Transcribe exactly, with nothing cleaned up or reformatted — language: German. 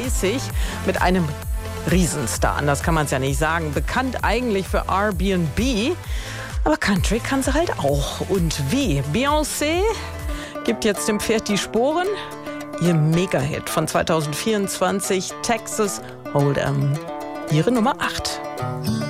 dreißig mit einem Riesenstar. Anders kann man es ja nicht sagen. Bekannt eigentlich für R and B, aber Country kann sie halt auch. Und wie? Beyoncé gibt jetzt dem Pferd die Sporen. Ihr Mega-Hit von zwanzig vierundzwanzig, Texas Hold'em. Ihre Nummer acht.